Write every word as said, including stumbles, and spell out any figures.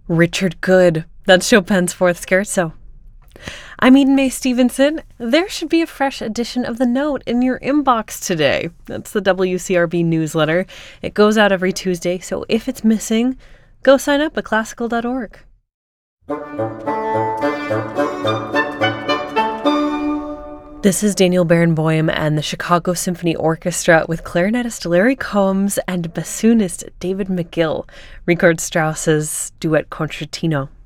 Richard Good. That's Chopin's Fourth Scherzo. I'm Eden May Stevenson. There should be a fresh edition of The Note in your inbox today. That's the W C R B newsletter. It goes out every Tuesday, so if it's missing, go sign up at classical dot org. This is Daniel Barenboim and the Chicago Symphony Orchestra with clarinetist Larry Combs and bassoonist David McGill, Richard Strauss's duet concertino.